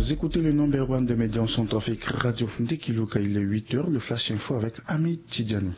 Vous écoutez le number one de médias en centrafrique Radio Ndekiluka, il est 8h, le Flash Info avec Ami Tidjani.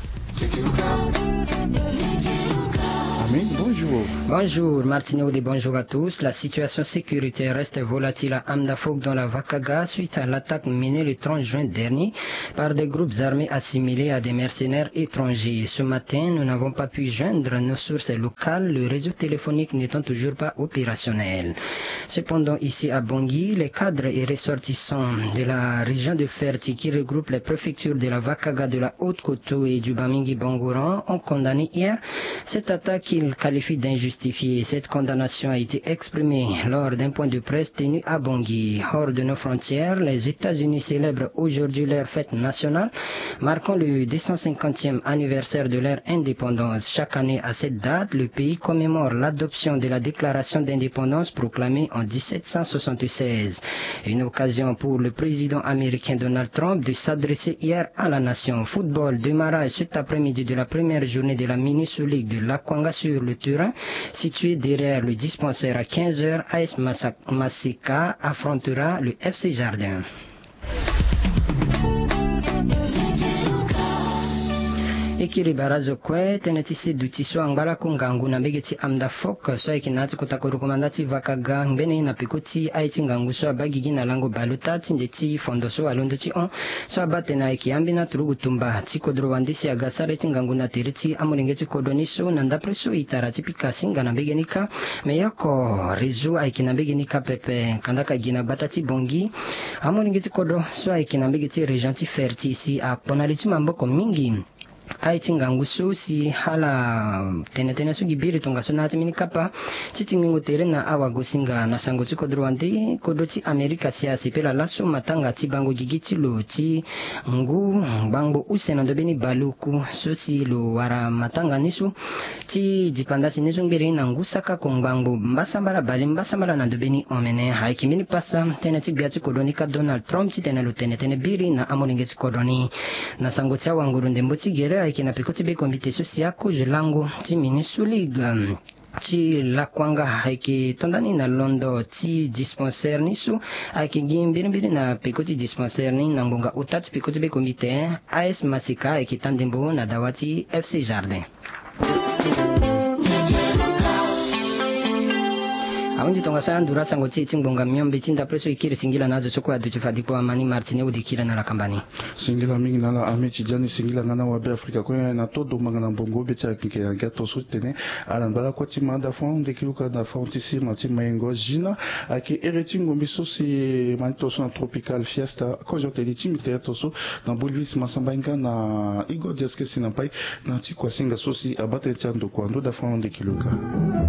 Ami, bonjour. Bonjour Martineau et bonjour à tous. La situation sécuritaire reste volatile à Amdafok dans la Vakaga suite à l'attaque menée le 30 juin dernier par des groupes armés assimilés à des mercenaires étrangers. Ce matin, nous n'avons pas pu joindre nos sources locales, le réseau téléphonique n'étant toujours pas opérationnel. Cependant, ici à Bangui, les cadres et ressortissants de la région de Ferti qui regroupe les préfectures de la Vakaga, de la Haute-Koto et du Bamingui-Bangoran ont condamné hier cette attaque qu'ils qualifient d'injustifiée. Cette condamnation a été exprimée lors d'un point de presse tenu à Bangui. Hors de nos frontières, les États-Unis célèbrent aujourd'hui leur fête nationale, marquant le 250e anniversaire de leur indépendance. Chaque année à cette date, le pays commémore l'adoption de la déclaration d'indépendance proclamée en 1776. Une occasion pour le président américain Donald Trump de s'adresser hier à la nation. Football, démarrage cet après-midi de la première journée de la Mini-Sous League de Lakwanga sur le terrain situé derrière le dispensaire à 15h. AS Masika affrontera le FC Jardin. Ikiri barazo kwe tenetisi dutiso angala kungangu na begeti Amdafok so ikinati kutakurukumandati Vakaga ngbene na pikoti aiti ngangu so abagigi na lango balutati ndeti fondo so alondo ti on so abate na ikiambi na turugutumba tikodro wandisi agasare tingangu na tiriti amulingeti kodoni so nanda preso itarati pikasinga na begenika meyako rezu aikina begenika pepe kandaka gina batati bongi amulingeti kodro so aikina begeti rejanti ferti si akponaliti mamboko mingi aiti ngangusu si hala tenetene su gibiri tunga sunati minikapa chitingingu tere na awa gosinga na sango chiko drwandi kodoti Amerika siasi pela laso matanga ti bango gigiti lo ti ngu bango usena dobeni baluku so si lo wara matanga nisu ti jipandasi nisu ngiri na ngusaka kongbango mbasambara bali mbasambara na dobeni omene haiki mini pasa teneti biati kodoni ka Donald Trump ti tenelo tenetene biri na amoringeti kodoni na sango tia wanguru ndembo ti gere aiki na pikoti be komite sosiako jelango ti Mini-Sous-League ti Lakwanga haiki tondani na londo ti dispensaire nisu haiki gimbiri na pikoti dispensaire ni na ngonga utati pikoti be komite AS Masika haiki tandembo na dawati FC Jardin. Awundi tonga sa ndura sango ti tingbonga myombe tinda preso ikiri singila nazo soko adu chifadi kwa mani Martine udikira na la kambani singila mingi na la Ami Tidjani singila ngana wa be Afrika ko na todo mangana bongo be cha kike ya gato sutene ala mbala kwa ti manda fon Ndekiluka na fontisi mati mayengo jina aki eretingo biso si manito so na tropical fiesta ko jote di timite to so na Bolvis Masambainga na Igor Diaske sinapai na ti kwa singa so si abate chando kwa ndo da fon Ndekiluka.